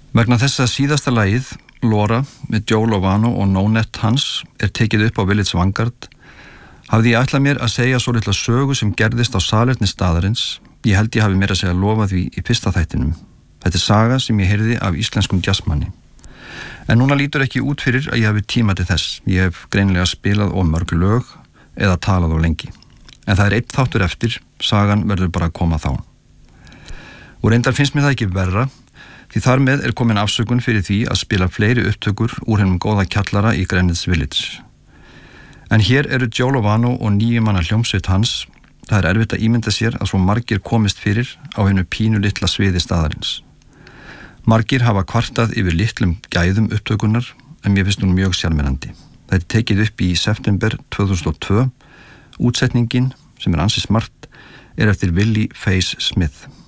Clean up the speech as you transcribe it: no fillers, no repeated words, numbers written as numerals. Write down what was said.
Vegna þess að síðasta lagið, Laura, með Joe Lovano og Nonette hans, tekið upp á Village Vanguard, hafði ég ætlað mér að segja svo litla sögu sem gerðist á salerni staðarins. Ég held ég hafi mér að segja lofað því í fyrsta þættinum. Þetta saga sem ég heyrði af íslenskum jazzmanni. En núna lítur ekki út fyrir að ég hafi tíma til þess. Ég hef greinilega spilað of mörg lög eða talað of lengi. En það einn þáttur eftir, sagan verður bara að koma þá. Og reyndar finnst mér það ekki verra, því þar með komin afsökun fyrir því að spila fleiri upptökur úr hennum góða kjallara í Greenwich Village. En hér eru Joe Lovano og 9 manna hljómsveit hans. Það erfitt að ímynda sér að svo margir komist fyrir á hennu pínu litla sviði staðarins. Margir hafa kvartað yfir litlum gæðum upptökunar, en mér finnst hún mjög sjarmerandi. Það tekið upp í september 2002. Útsetningin, sem ansi smart, eftir Willie Faze Smith.